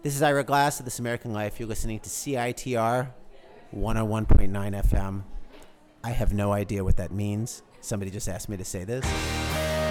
This is Ira Glass of This American Life. You're listening to CITR 101.9 FM. I have no idea what that means. Somebody just asked me to say this.